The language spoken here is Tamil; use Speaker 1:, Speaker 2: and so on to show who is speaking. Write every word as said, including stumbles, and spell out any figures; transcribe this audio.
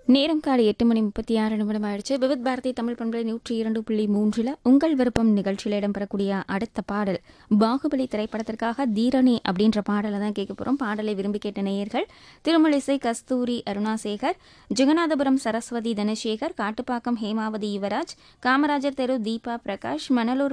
Speaker 1: நேரம் காலை எட்டு மணி முப்பத்தி ஆறு நிமிடம் ஆயிடுச்சு. விவித் பாரதி தமிழ் பண்பலை நூற்றி இரண்டு புள்ளி மூன்றில் உங்கள் விருப்பம் நிகழ்ச்சியில் இடம்பெறக்கூடிய அடுத்த பாடல் பாகுபலி திரைப்படத்திற்காக தீரணி அப்படின்ற பாடலை தான் கேட்க போகிறோம். பாடலை விரும்பி கேட்ட நேயர்கள் திருமலிசை கஸ்தூரி அருணாசேகர், ஜெகநாதபுரம் சரஸ்வதி தனசேகர், காட்டுப்பாக்கம் ஹேமாவதி யுவராஜ், காமராஜர் தெரு தீபா பிரகாஷ், மணலூர்